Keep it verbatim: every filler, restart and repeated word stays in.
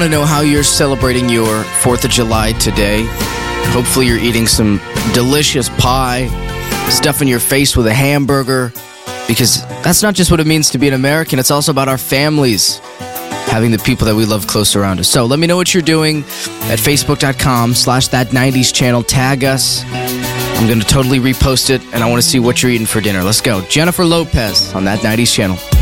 to know how you're celebrating your fourth of July today. Hopefully you're eating some delicious pie, stuffing your face with a hamburger, because that's not just what it means to be an American, it's also about our families, having the people that we love close around us. So let me know what you're doing at facebook.com slash that 90s channel. Tag us. I'm going to totally repost it, and I want to see what you're eating for dinner. Let's go. Jennifer Lopez on That nineties Channel.